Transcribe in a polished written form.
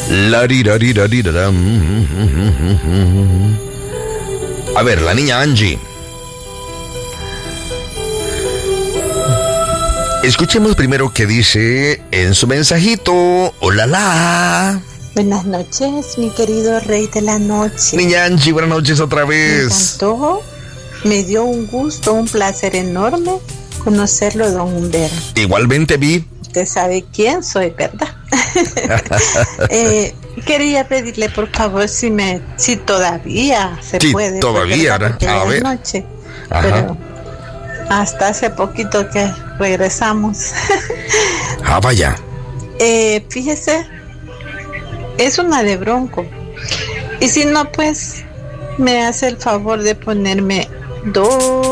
A ver, la niña Angie. Escuchemos primero qué dice en su mensajito. Hola, la. Buenas noches, mi querido rey de la noche. Niña Angie, buenas noches otra vez. Me encantó, me dio un gusto, un placer enorme conocerlo, don Humberto. Igualmente vi. Usted sabe quién soy, ¿verdad? Quería pedirle, por favor, si todavía se puede. Sí, todavía, a ver. Noche, pero hasta hace poquito que regresamos. Vaya. Fíjese, es una de Bronco. Y si no, pues me hace el favor de ponerme 2